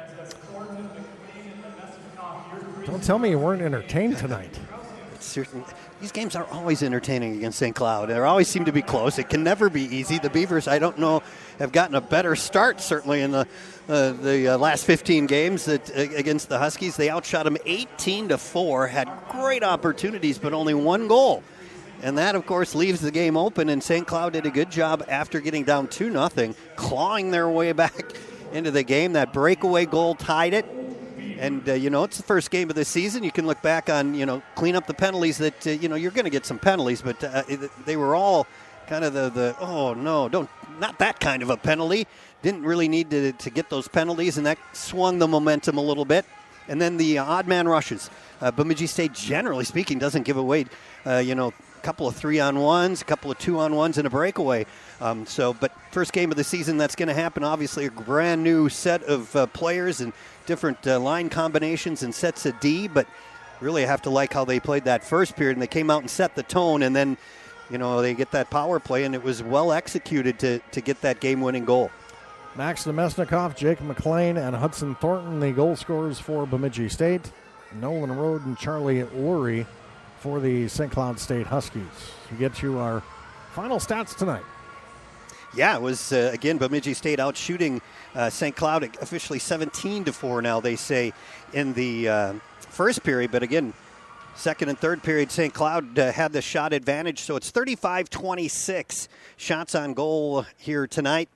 Don't tell me you weren't entertained tonight. It's certain. These games are always entertaining against Saint Cloud. They always seem to be close. It can never be easy. The Beavers, I don't know, have gotten a better start, certainly in the uh, the uh, last fifteen games that uh, against the Huskies. They outshot them eighteen to four, had great opportunities, but only one goal. And that, of course, leaves the game open, and Saint Cloud did a good job after getting down two nothing, clawing their way back into the game. That breakaway goal tied it. And, uh, you know, it's the first game of the season. You can look back on, you know, clean up the penalties that, uh, you know, you're going to get some penalties, but uh, they were all kind of the, the, oh, no, don't, not that kind of a penalty. Didn't really need to, to get those penalties, and that swung the momentum a little bit. And then the uh, odd man rushes. Uh, Bemidji State, generally speaking, doesn't give away, uh, you know, a couple of three-on-ones, a couple of two-on-ones, and a breakaway. Um, so, but first game of the season, that's going to happen. Obviously, a brand new set of uh, players and different uh, line combinations and sets of D, but really I have to like how they played that first period, and they came out and set the tone, and then, you know, they get that power play, and it was well executed to, to get that game-winning goal. Max Nemesnikoff, Jake McLean, and Hudson Thornton, the goal scorers for Bemidji State. Nolan Rode and Charlie Lurie for the Saint Cloud State Huskies. We get you our final stats tonight. Yeah, it was, uh, again, Bemidji State out shooting uh, Saint Cloud officially seventeen to four now, they say, in the uh, first period. But again, second and third period, Saint Cloud uh, had the shot advantage. So it's thirty-five twenty-six shots on goal here tonight.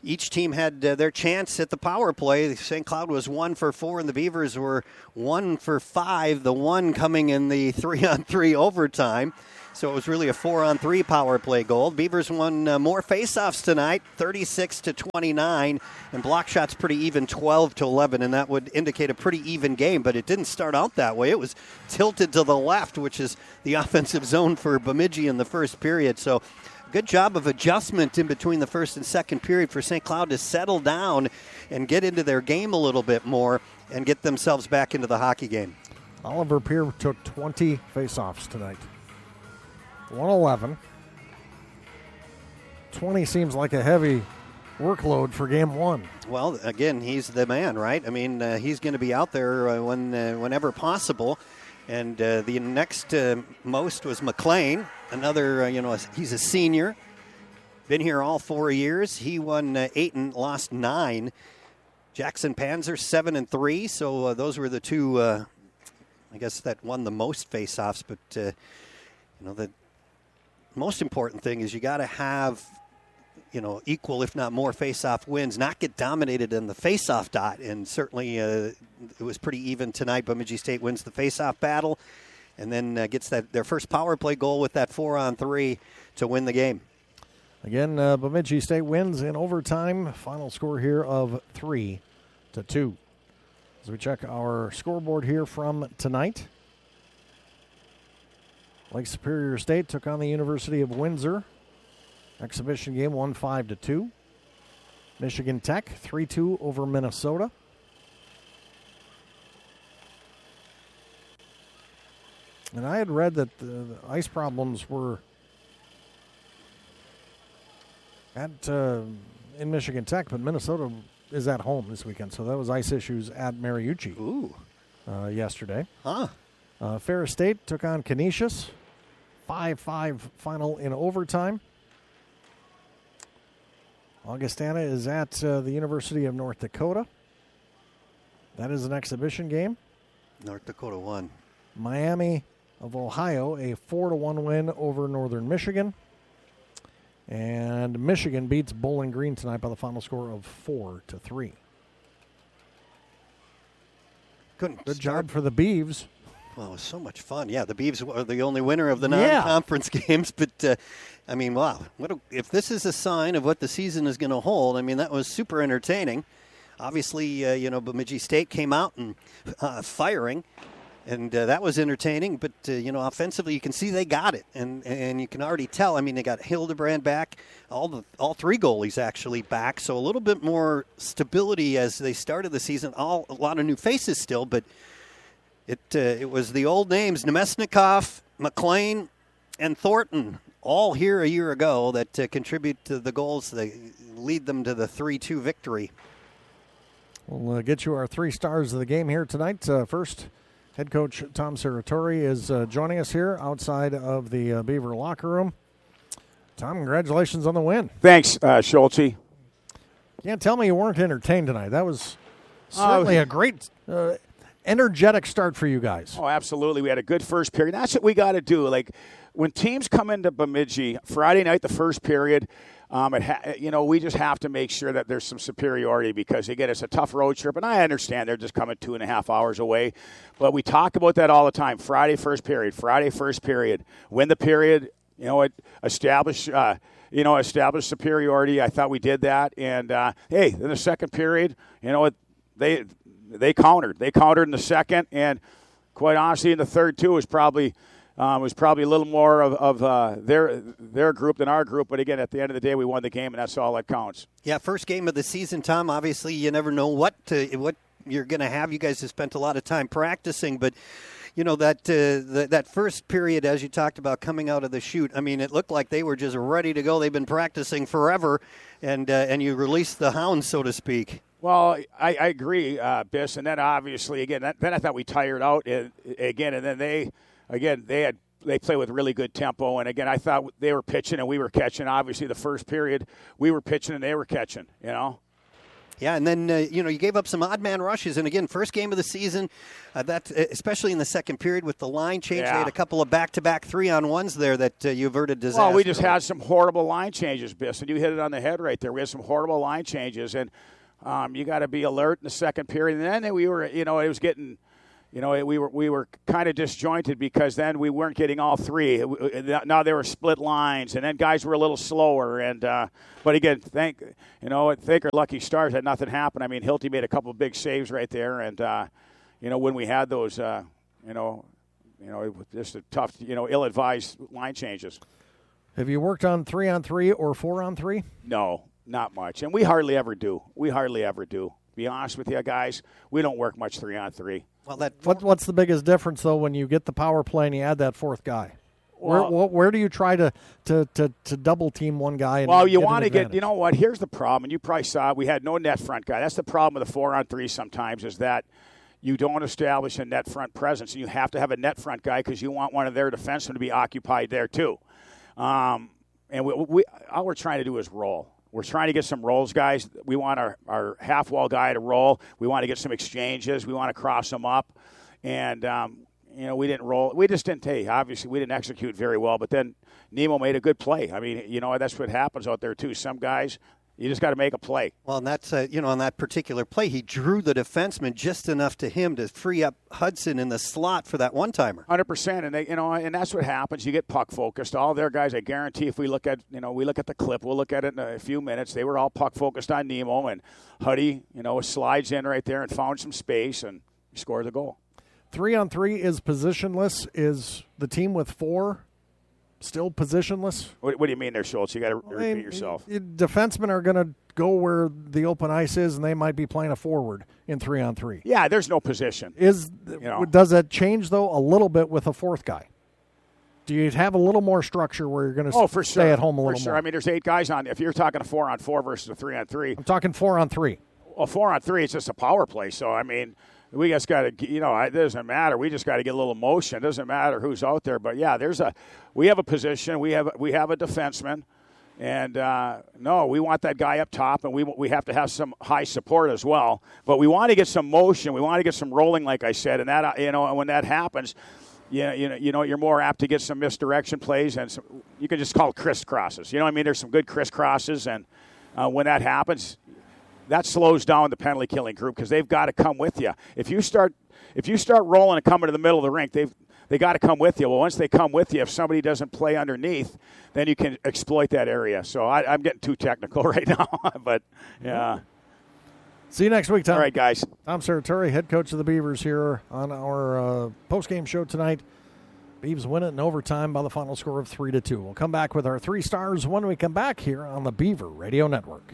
each team had uh, their chance at the power play. Saint Cloud was one for four, and the Beavers were one for five, the one coming in the three-on-three overtime. So it was really a four-on-three power play goal. Beavers won uh, more faceoffs tonight, thirty-six to twenty-nine, and block shots pretty even, twelve to eleven, and that would indicate a pretty even game, but it didn't start out that way. It was tilted to the left, which is the offensive zone for Bemidji in the first period. So good job of adjustment in between the first and second period for Saint Cloud to settle down and get into their game a little bit more and get themselves back into the hockey game. Oliver Peer took twenty faceoffs tonight. one eleven. twenty seems like a heavy workload for game one. Well, again, he's the man, right? I mean, uh, he's going to be out there uh, when uh, whenever possible. And uh, the next uh, most was McLean. Another, uh, you know, he's a senior. Been here all four years. He won uh, eight and lost nine. Jackson Panzer, seven and three. So uh, those were the two, uh, I guess, that won the most faceoffs. But, uh, you know, the most important thing is you got to have, you know, equal, if not more, face-off wins, not get dominated in the face-off dot. And certainly uh, it was pretty even tonight. Bemidji State wins the face-off battle and then uh, gets that their first power play goal with that four-on-three to win the game. Again, uh, Bemidji State wins in overtime. Final score here of three to two. As we check our scoreboard here from tonight, Lake Superior State took on the University of Windsor. Exhibition game won five to two. Michigan Tech three two over Minnesota. And I had read that the, the ice problems were at uh, in Michigan Tech, but Minnesota is at home this weekend. So that was ice issues at Mariucci. Ooh. Uh, yesterday. Huh. Uh, Ferris State took on Canisius. five five final in overtime. Augustana is at uh, the University of North Dakota. That is an exhibition game. North Dakota won. Miami of Ohio, a four to one win over Northern Michigan. And Michigan beats Bowling Green tonight by the final score of four to three. Couldn't Good start. job for the Beavs. Well, it was so much fun. Yeah, the Beavs were the only winner of the non-conference yeah. games. But, uh, I mean, wow. What a, if this is a sign of what the season is going to hold, I mean, that was super entertaining. Obviously, uh, you know, Bemidji State came out and uh, firing, and uh, that was entertaining. But, uh, you know, offensively, you can see they got it. And and you can already tell. I mean, they got Hildebrand back, all the all three goalies actually back. So a little bit more stability as they started the season. All A lot of new faces still, but It uh, it was the old names, Nemesnikov, McLean, and Thornton, all here a year ago that uh, contribute to the goals that lead them to the three two victory. We'll uh, get you our three stars of the game here tonight. Uh, first, head coach Tom Serratori is uh, joining us here outside of the uh, Beaver locker room. Tom, congratulations on the win. Thanks, uh, Schulte. Can't tell me you weren't entertained tonight. That was certainly uh, a great uh, energetic start for you guys. Oh, absolutely. We had a good first period. That's what we got to do. Like, when teams come into Bemidji, Friday night, the first period, um, it ha- you know, we just have to make sure that there's some superiority because, again, it's a tough road trip. And I understand they're just coming two and a half hours away. But we talk about that all the time. Friday first period, Friday first period. Win the period, you know, it establish, uh, you know, establish superiority. I thought we did that. And, uh, hey, in the second period, you know, it, they – They countered. They countered in the second, and quite honestly, in the third too was probably um, was probably a little more of, of uh, their their group than our group. But again, at the end of the day, we won the game, and that's all that counts. Yeah, first game of the season, Tom. Obviously, you never know what to, what you're going to have. You guys have spent a lot of time practicing, but you know that uh, the, that first period, as you talked about, coming out of the chute. I mean, it looked like they were just ready to go. They've been practicing forever, and uh, and you released the hounds, so to speak. Well, I, I agree, uh, Biss, and then obviously again, that, then I thought we tired out and, again, and then they, again, they had they play with really good tempo, and again, I thought they were pitching and we were catching. Obviously, the first period we were pitching and they were catching. You know. Yeah, and then, uh, you know, you gave up some odd man rushes. And, again, first game of the season, uh, that, especially in the second period with the line change, yeah. they had a couple of back-to-back three-on-ones there that uh, you averted disaster. Well, we just had some horrible line changes, Biss, and you hit it on the head right there. We had some horrible line changes, and um, you got to be alert in the second period. And then we were, you know, it was getting – You know, we were we were kind of disjointed because then we weren't getting all three. Now there were split lines, and then guys were a little slower. And uh, but again, thank you know, thank our lucky stars that nothing happened. I mean, Hilty made a couple of big saves right there, and uh, you know, when we had those, uh, you know, you know, just a tough, you know, ill-advised line changes. Have you worked on three on three or four on three? No, not much, and we hardly ever do. We hardly ever do. To be honest with you guys, we don't work much three on three. Well, that what, what's the biggest difference, though, when you get the power play and you add that fourth guy? Well, where, where do you try to, to, to, to double team one guy? And well, you want to get, you know what, here's the problem, and you probably saw it, we had no net front guy. That's the problem with the four on three sometimes is that you don't establish a net front presence, and you have to have a net front guy because you want one of their defensemen to be occupied there too. Um, and we, we, all we're trying to do is roll. We're trying to get some rolls, guys. We want our, our half-wall guy to roll. We want to get some exchanges. We want to cross them up. And, um, you know, we didn't roll. We just didn't take. Obviously, we didn't execute very well. But then Nemo made a good play. I mean, you know, that's what happens out there, too. Some guys, you just got to make a play. Well, and that's, uh, you know, on that particular play, he drew the defenseman just enough to him to free up Hudson in the slot for that one-timer. one hundred percent. And, they, you know, and that's what happens. You get puck-focused. All their guys, I guarantee if we look at, you know, we look at the clip, we'll look at it in a few minutes. They were all puck-focused on Nemo. And Huddy, you know, slides in right there and found some space and scored the goal. Three on three is positionless. Is the team with four still positionless? What, what do you mean there, Schultz? You got to repeat I mean, yourself. Defensemen are going to go where the open ice is, and they might be playing a forward in three on three. Yeah, there's no position. Is you know. Does that change, though, a little bit with a fourth guy? Do you have a little more structure where you're going to oh, for stay sure. at home a for little sure. more? I mean, there's eight guys on. If you're talking a four on four versus a three on three. I'm talking four on three. Well, four on three, it's just a power play. So, I mean, we just got to, you know, it doesn't matter. We just got to get a little motion. It doesn't matter who's out there. But, yeah, there's a – we have a position. We have we have a defenseman. And, uh, no, we want that guy up top, and we we have to have some high support as well. But we want to get some motion. We want to get some rolling, like I said. And, that you know, when that happens, you know, you know, you know, you're more apt to get some misdirection plays. And some, you can just call it crisscrosses. You know what I mean? There's some good crisscrosses. And uh, when that happens – that slows down the penalty killing group because they've got to come with you. If you start, if you start rolling and coming to the middle of the rink, they've they got to come with you. Well, once they come with you, if somebody doesn't play underneath, then you can exploit that area. So I, I'm getting too technical right now, but yeah. See you next week, Tom. All right, guys. Tom Serratore, head coach of the Beavers, here on our uh, post-game show tonight. Beavs win it in overtime by the final score of three to two. We'll come back with our three stars when we come back here on the Beaver Radio Network.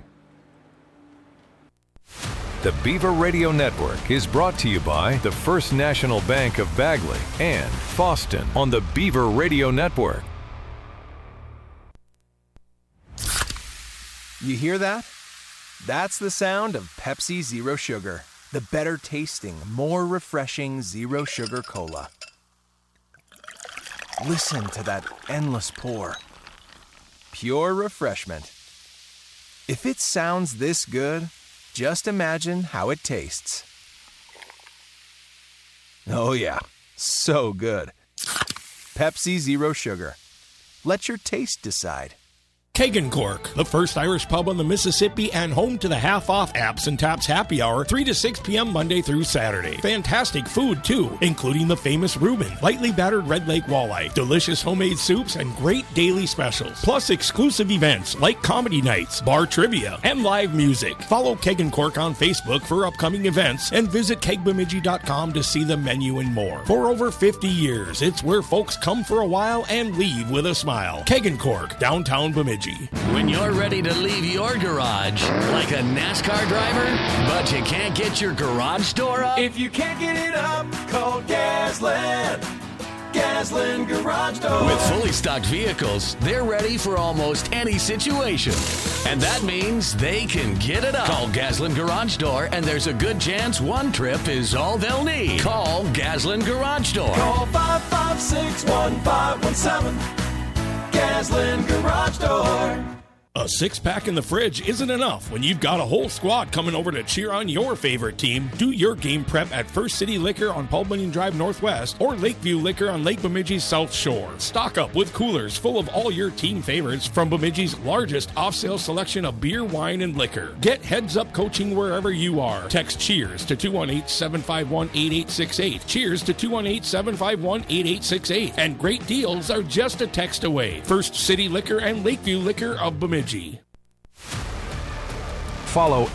The Beaver Radio Network is brought to you by the First National Bank of Bagley and Foston on the Beaver Radio Network. You hear that? That's the sound of Pepsi Zero Sugar, the better tasting, more refreshing zero sugar cola. Listen to that endless pour. Pure refreshment. If it sounds this good, just imagine how it tastes. Oh yeah, so good. Pepsi Zero Sugar. Let your taste decide. Kegan Cork, the first Irish pub on the Mississippi and home to the half-off Apps and Taps happy hour, three to six p.m. Monday through Saturday. Fantastic food, too, including the famous Reuben, lightly battered Red Lake walleye, delicious homemade soups, and great daily specials. Plus exclusive events like comedy nights, bar trivia, and live music. Follow Kegan Cork on Facebook for upcoming events and visit keg bemidji dot com to see the menu and more. For over fifty years, it's where folks come for a while and leave with a smile. Kegan Cork, downtown Bemidji. When you're ready to leave your garage like a NASCAR driver, but you can't get your garage door up? If you can't get it up, call Gasland. Gasland Garage Door. With fully stocked vehicles, they're ready for almost any situation. And that means they can get it up. Call Gasland Garage Door, and there's a good chance one trip is all they'll need. Call Gasland Garage Door. Call five five six, one five one seven. Gasland Garage Door. A six-pack in the fridge isn't enough when you've got a whole squad coming over to cheer on your favorite team. Do your game prep at First City Liquor on Paul Bunyan Drive Northwest or Lakeview Liquor on Lake Bemidji's South Shore. Stock up with coolers full of all your team favorites from Bemidji's largest off-sale selection of beer, wine, and liquor. Get heads-up coaching wherever you are. Text CHEERS to two one eight, seven five one, eight eight six eight. Cheers to two one eight, seven five one, eight eight six eight. And great deals are just a text away. First City Liquor and Lakeview Liquor of Bemidji. Follow